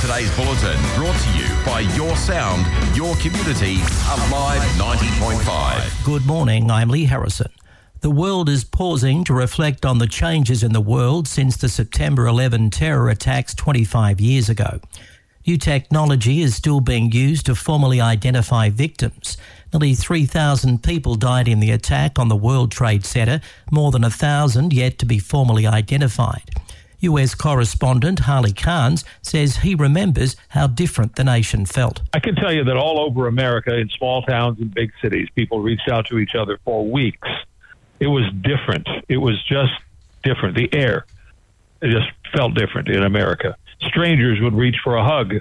Today's bulletin brought to you by Your Sound, Your Community, Alive 90.5. Good morning, I'm Lee Harrison. The world is pausing to reflect on the changes in the world since the September 11 terror attacks 25 years ago. New technology is still being used to formally identify victims. Nearly 3,000 people died in the attack on the World Trade Center, more than 1,000 yet to be formally identified. US correspondent Harley Carnes says he remembers how different the nation felt. I can tell you that all over America, in small towns and big cities, people reached out to each other for weeks. It was different. It was just different. The air, it just felt different in America. Strangers would reach for a hug.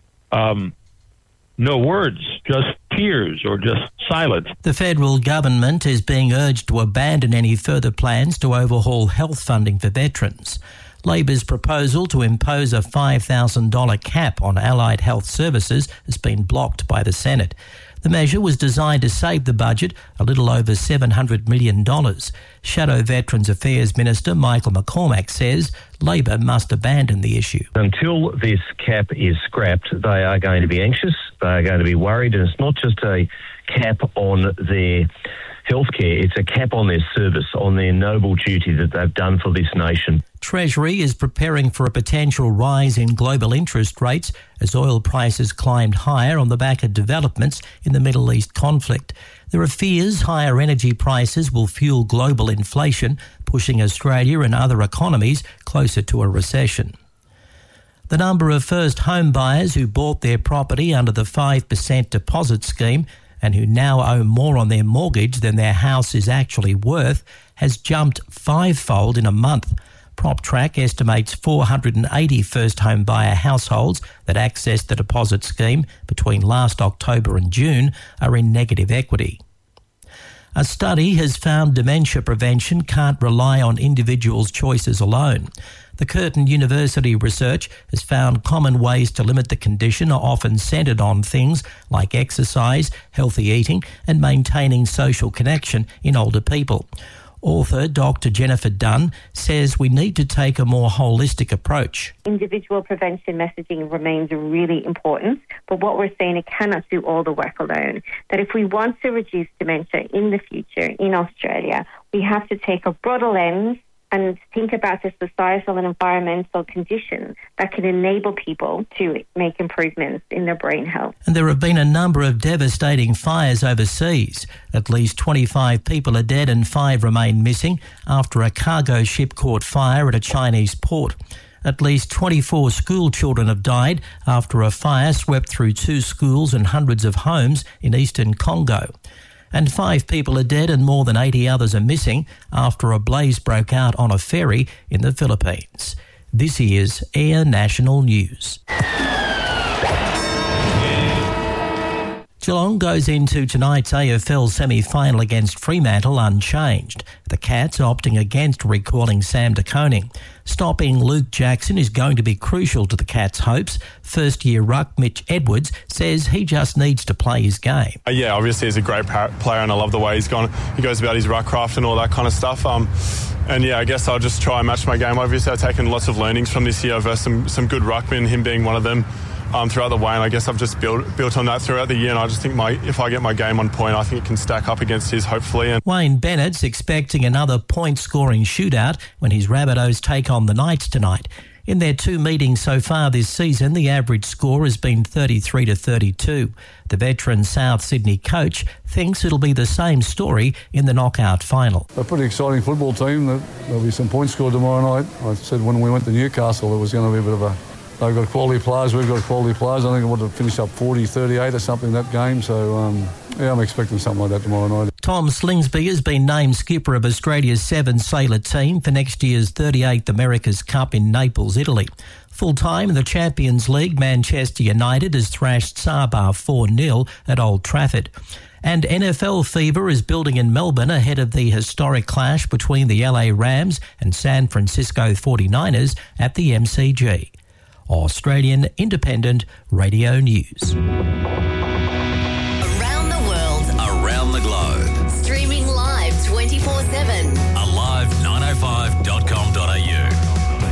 No words, just tears or just silence. The federal government is being urged to abandon any further plans to overhaul health funding for veterans. Labor's proposal to impose a $5,000 cap on allied health services has been blocked by the Senate. The measure was designed to save the budget a little over $700 million. Shadow Veterans Affairs Minister Michael McCormack says Labor must abandon the issue. Until this cap is scrapped, they are going to be anxious, they are going to be worried, and it's not just a cap on their healthcare, it's a cap on their service, on their noble duty that they've done for this nation. Treasury is preparing for a potential rise in global interest rates as oil prices climbed higher on the back of developments in the Middle East conflict. There are fears higher energy prices will fuel global inflation, pushing Australia and other economies closer to a recession. The number of first home buyers who bought their property under the 5% deposit scheme and who now owe more on their mortgage than their house is actually worth has jumped fivefold in a month. PropTrack estimates 480 first home buyer households that accessed the deposit scheme between last October and June are in negative equity. A study has found dementia prevention can't rely on individuals' choices alone. The Curtin University research has found common ways to limit the condition are often centred on things like exercise, healthy eating and maintaining social connection in older people. Author Dr. Jennifer Dunn says we need to take a more holistic approach. Individual prevention messaging remains really important, but what we're saying, it cannot do all the work alone. That if we want to reduce dementia in the future in Australia, we have to take a broader lens and think about the societal and environmental conditions that can enable people to make improvements in their brain health. And there have been a number of devastating fires overseas. At least 25 people are dead and 5 remain missing after a cargo ship caught fire at a Chinese port. At least 24 school children have died after a fire swept through 2 schools and hundreds of homes in eastern Congo. And 5 people are dead and more than 80 others are missing after a blaze broke out on a ferry in the Philippines. This is Air National News. Geelong goes into tonight's AFL semi-final against Fremantle unchanged. The Cats opting against recalling Sam De Koning. Stopping Luke Jackson is going to be crucial to the Cats' hopes. First-year ruck Mitch Edwards says he just needs to play his game. Yeah, obviously he's a great player and I love the way he goes about his ruck craft and all that kind of stuff. And yeah, I guess I'll just try and match my game. Obviously I've taken lots of learnings from this year versus some good ruckmen, him being one of them. Throughout the way, and I guess I've just built on that throughout the year, and I just think if I get my game on point, I think it can stack up against his, hopefully. And Wayne Bennett's expecting another point-scoring shootout when his Rabbitohs take on the Knights tonight. In their 2 meetings so far this season, the average score has been 33-32. The veteran South Sydney coach thinks it'll be the same story in the knockout final. A pretty exciting football team. There'll be some points scored tomorrow night. I said when we went to Newcastle, there was going to be a bit of a... They've got quality players, we've got quality players. I think I want to finish up 40-38 or something that game. So, I'm expecting something like that tomorrow night. Tom Slingsby has been named skipper of Australia's 7 sailor team for next year's 38th America's Cup in Naples, Italy. Full-time in the Champions League, Manchester United has thrashed Sabah 4-0 at Old Trafford. And NFL fever is building in Melbourne ahead of the historic clash between the LA Rams and San Francisco 49ers at the MCG. Australian Independent Radio News.